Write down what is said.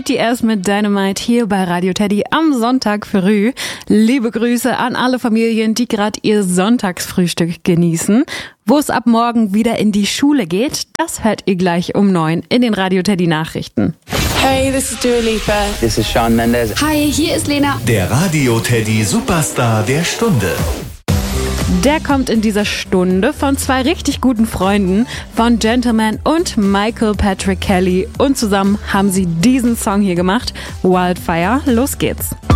BTS mit Dynamite hier bei Radio Teddy am Sonntag früh. Liebe Grüße an alle Familien, die gerade ihr Sonntagsfrühstück genießen. Wo es ab morgen wieder in die Schule geht, das hört ihr gleich um 9 in den Radio Teddy Nachrichten. Hey, this is Dua Lipa. This is Shawn Mendes. Hi, hier ist Lena. Der Radio Teddy Superstar der Stunde. Der kommt in dieser Stunde von zwei richtig guten Freunden, von Gentleman und Michael Patrick Kelly. Und zusammen haben sie diesen Song hier gemacht, Wildfire. Los geht's.